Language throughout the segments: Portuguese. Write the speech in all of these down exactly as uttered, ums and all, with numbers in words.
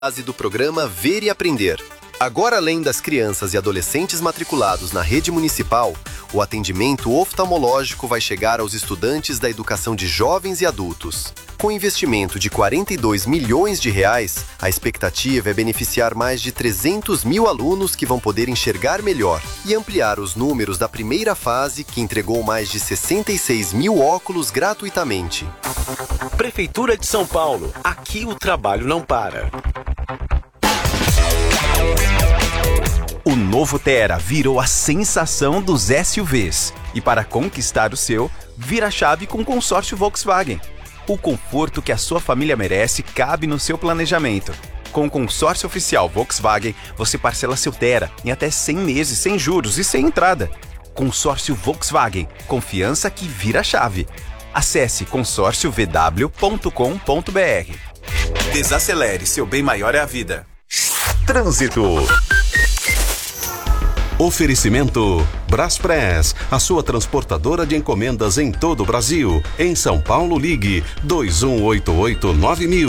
Fase do programa Ver e Aprender. Agora, além das crianças e adolescentes matriculados na rede municipal, o atendimento oftalmológico vai chegar aos estudantes da educação de jovens e adultos. Com investimento de quarenta e dois milhões de reais, a expectativa é beneficiar mais de trezentos mil alunos que vão poder enxergar melhor e ampliar os números da primeira fase, que entregou mais de sessenta e seis mil óculos gratuitamente. Prefeitura de São Paulo. Aqui o trabalho não para. O novo Tera virou a sensação dos S U Vs. E para conquistar o seu, vira a chave com o consórcio Volkswagen. O conforto que a sua família merece cabe no seu planejamento. Com o consórcio oficial Volkswagen, você parcela seu Tera em até cem meses sem juros e sem entrada. Consórcio Volkswagen. Confiança que vira a chave. Acesse consórcio v w ponto com ponto b r. Desacelere, seu bem maior é a vida. Trânsito. Oferecimento Braspress, a sua transportadora de encomendas em todo o Brasil. Em São Paulo, ligue dois um oito oito nove mil.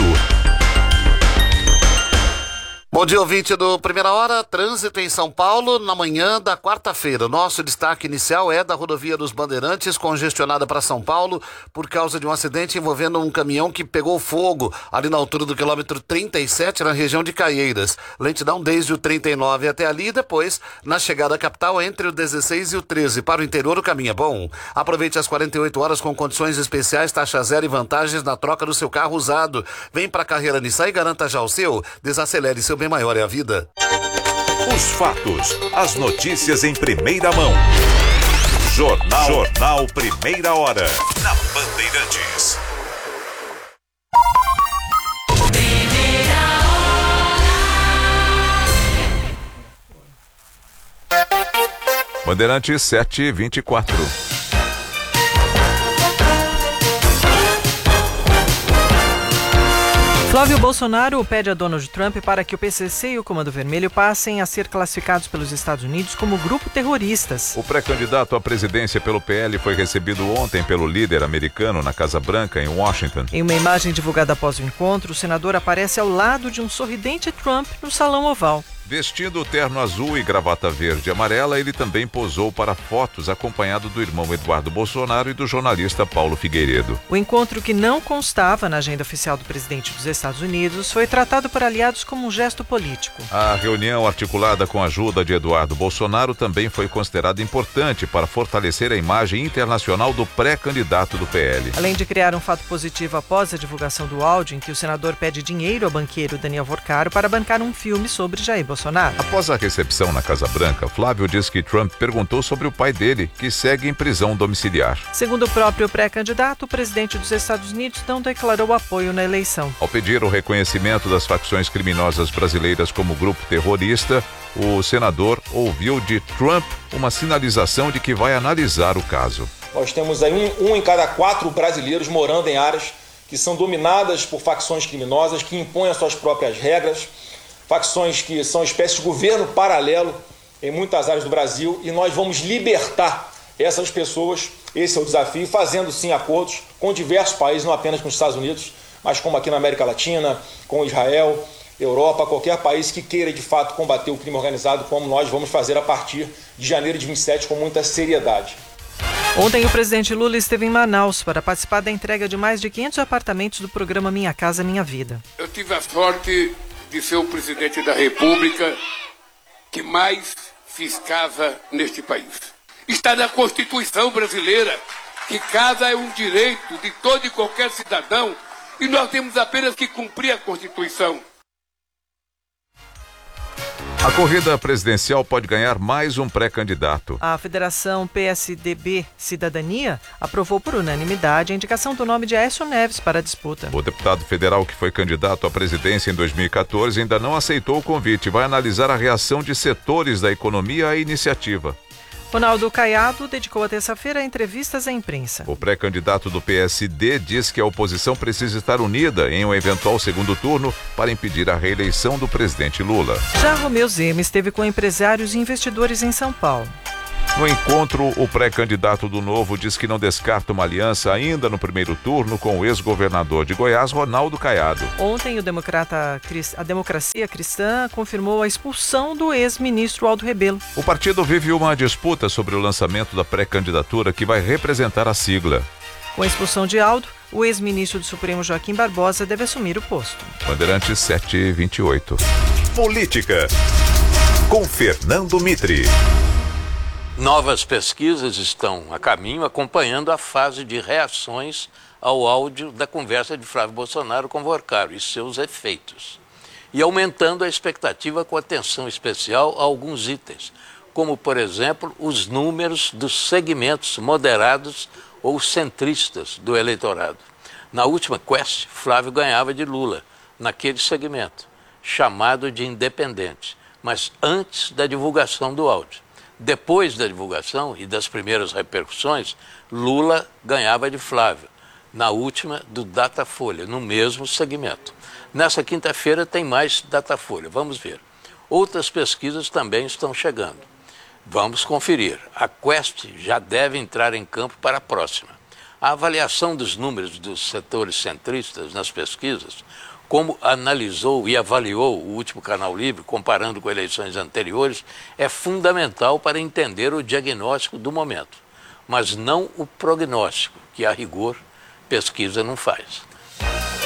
Bom dia, ouvinte do Primeira Hora. Trânsito em São Paulo na manhã da quarta-feira. Nosso destaque inicial é da rodovia dos Bandeirantes, congestionada para São Paulo por causa de um acidente envolvendo um caminhão que pegou fogo ali na altura do quilômetro trinta e sete, na região de Caieiras. Lentidão desde o trinta e nove até ali, depois na chegada à capital entre o dezesseis e o treze. Para o interior o caminho é bom. Aproveite as quarenta e oito horas com condições especiais, taxa zero e vantagens na troca do seu carro usado. Vem para a Carreira Nissan e garanta já o seu. Desacelere, seu bem maior é a vida. Os fatos, as notícias em primeira mão. Jornal, Jornal Primeira Hora, na Bandeirantes. Bandeirantes sete e vinte e quatro. Flávio Bolsonaro pede a Donald Trump para que o P C C e o Comando Vermelho passem a ser classificados pelos Estados Unidos como grupo terroristas. O pré-candidato à presidência pelo P L foi recebido ontem pelo líder americano na Casa Branca, em Washington. Em uma imagem divulgada após o encontro, o senador aparece ao lado de um sorridente Trump no Salão Oval. Vestindo terno azul e gravata verde e amarela, ele também posou para fotos acompanhado do irmão Eduardo Bolsonaro e do jornalista Paulo Figueiredo. O encontro, que não constava na agenda oficial do presidente dos Estados Unidos, foi tratado por aliados como um gesto político. A reunião, articulada com a ajuda de Eduardo Bolsonaro, também foi considerada importante para fortalecer a imagem internacional do pré-candidato do P L. Além de criar um fato positivo após a divulgação do áudio em que o senador pede dinheiro ao banqueiro Daniel Vorcaro para bancar um filme sobre Jair Bolsonaro. Após a recepção na Casa Branca, Flávio disse que Trump perguntou sobre o pai dele, que segue em prisão domiciliar. Segundo o próprio pré-candidato, o presidente dos Estados Unidos não declarou apoio na eleição. Ao pedir o reconhecimento das facções criminosas brasileiras como grupo terrorista, o senador ouviu de Trump uma sinalização de que vai analisar o caso. Nós temos aí um, um em cada quatro brasileiros morando em áreas que são dominadas por facções criminosas, que impõem as suas próprias regras, facções que são espécies de governo paralelo em muitas áreas do Brasil, e nós vamos libertar essas pessoas. Esse é o desafio, fazendo sim acordos com diversos países, não apenas com os Estados Unidos, mas como aqui na América Latina, com Israel, Europa, qualquer país que queira de fato combater o crime organizado, como nós vamos fazer a partir de janeiro de vinte e sete com muita seriedade. Ontem o presidente Lula esteve em Manaus para participar da entrega de mais de quinhentos apartamentos do programa Minha Casa Minha Vida. Eu tive a sorte de ser o presidente da República que mais fiz casa neste país. Está na Constituição brasileira que casa é um direito de todo e qualquer cidadão, e nós temos apenas que cumprir a Constituição. A corrida presidencial pode ganhar mais um pré-candidato. A Federação P S D B Cidadania aprovou por unanimidade a indicação do nome de Aécio Neves para a disputa. O deputado federal que foi candidato à presidência em dois mil e quatorze ainda não aceitou o convite e vai analisar a reação de setores da economia à iniciativa. Ronaldo Caiado dedicou a terça-feira a entrevistas à imprensa. O pré-candidato do P S D diz que a oposição precisa estar unida em um eventual segundo turno para impedir a reeleição do presidente Lula. Já Romeu Zema esteve com empresários e investidores em São Paulo. No encontro, o pré-candidato do Novo diz que não descarta uma aliança ainda no primeiro turno com o ex-governador de Goiás, Ronaldo Caiado. Ontem, o democrata, a Democracia Cristã confirmou a expulsão do ex-ministro Aldo Rebelo. O partido vive uma disputa sobre o lançamento da pré-candidatura que vai representar a sigla. Com a expulsão de Aldo, o ex-ministro do Supremo Joaquim Barbosa deve assumir o posto. Bandeirantes sete e vinte e oito. Política, com Fernando Mitre. Novas pesquisas estão a caminho acompanhando a fase de reações ao áudio da conversa de Flávio Bolsonaro com Vorcaro e seus efeitos. E aumentando a expectativa com atenção especial a alguns itens, como, por exemplo, os números dos segmentos moderados ou centristas do eleitorado. Na última Quest, Flávio ganhava de Lula, naquele segmento, chamado de independente, mas antes da divulgação do áudio. Depois da divulgação e das primeiras repercussões, Lula ganhava de Flávio, na última do Datafolha, no mesmo segmento. Nessa quinta-feira tem mais Datafolha, vamos ver. Outras pesquisas também estão chegando. Vamos conferir. A Quest já deve entrar em campo para a próxima. A avaliação dos números dos setores centristas nas pesquisas, como analisou e avaliou o último Canal Livre, comparando com eleições anteriores, é fundamental para entender o diagnóstico do momento, mas não o prognóstico, que a rigor pesquisa não faz.